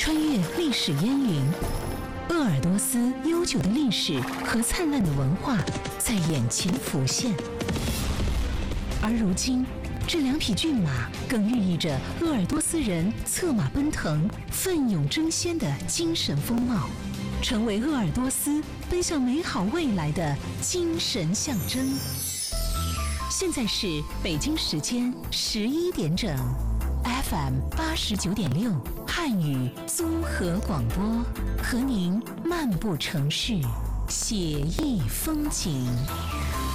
穿越历史烟云，鄂尔多斯悠久的历史和灿烂的文化在眼前浮现。而如今，这2匹骏马更寓意着鄂尔多斯人策马奔腾、奋勇争先的精神风貌，成为鄂尔多斯奔向美好未来的精神象征。现在是北京时间11点整 ，FM 89.6汉语综合广播，和您漫步城市，写意风景。